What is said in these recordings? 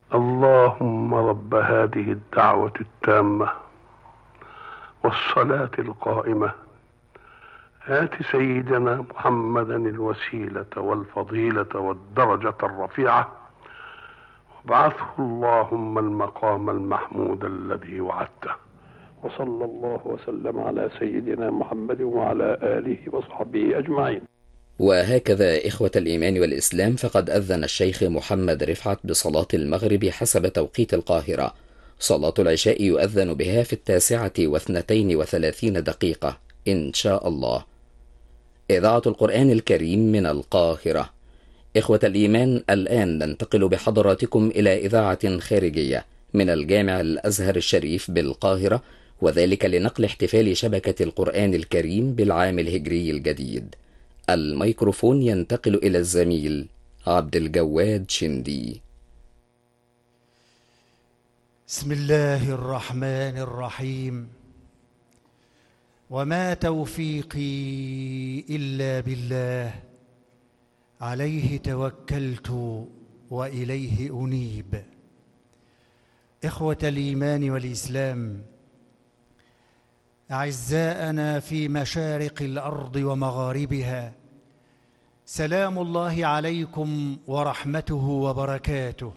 اللهم رب هذه الدعوة التامة والصلاة القائمة آت سيدنا محمدا الوسيلة والفضيلة والدرجة الرفيعة وابعثه اللهم المقام المحمود الذي وعدته. وصلى الله وسلم على سيدنا محمد وعلى آله وصحبه أجمعين. وهكذا إخوة الإيمان والإسلام، فقد أذن الشيخ محمد رفعت بصلاة المغرب حسب توقيت القاهرة. صلاة العشاء يؤذن بها في 9:32 إن شاء الله. إذاعة القرآن الكريم من القاهرة. إخوة الإيمان، الآن ننتقل بحضراتكم إلى إذاعة خارجية من الجامع الأزهر الشريف بالقاهرة، وذلك لنقل احتفال شبكة القرآن الكريم بالعام الهجري الجديد. الميكروفون ينتقل إلى الزميل عبد الجواد شندي. بسم الله الرحمن الرحيم. وما توفيقي إلا بالله، عليه توكلت وإليه أنيب. إخوة الإيمان والإسلام، أعزاءنا في مشارق الأرض ومغاربها، سلام الله عليكم ورحمته وبركاته.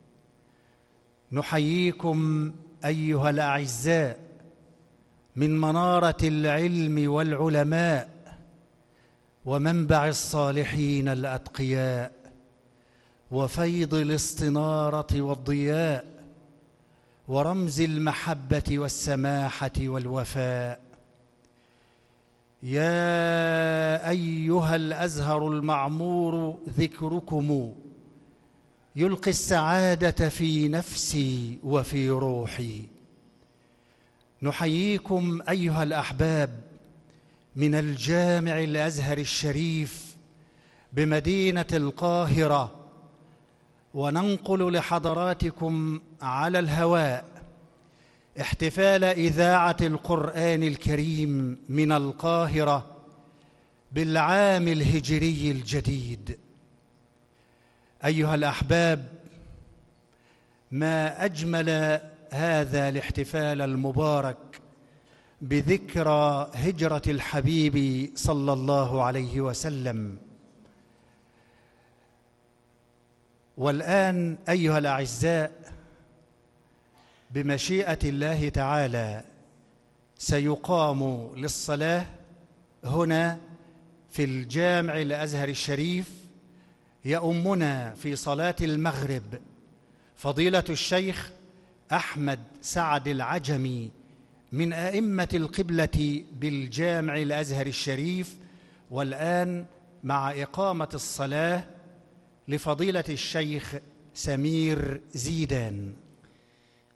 نحييكم أيها الأعزاء من منارة العلم والعلماء ومنبع الصالحين الأتقياء وفيض الاستنارة والضياء ورمز المحبة والسماحة والوفاء. يا أيها الأزهر المعمور، ذكركم يلقي السعادة في نفسي وفي روحي. نحييكم أيها الأحباب من الجامع الأزهر الشريف بمدينة القاهرة، وننقل لحضراتكم على الهواء احتفال إذاعة القرآن الكريم من القاهرة بالعام الهجري الجديد. أيها الأحباب، ما أجمل هذا الاحتفال المبارك بذكرى هجرة الحبيب صلى الله عليه وسلم. والآن أيها الأعزاء، بمشيئة الله تعالى سيقام للصلاة هنا في الجامع الأزهر الشريف. يؤمنا في صلاة المغرب فضيلة الشيخ أحمد سعد العجمي من أئمة القبلة بالجامع الأزهر الشريف. والآن مع إقامة الصلاة لفضيلة الشيخ سمير زيدان.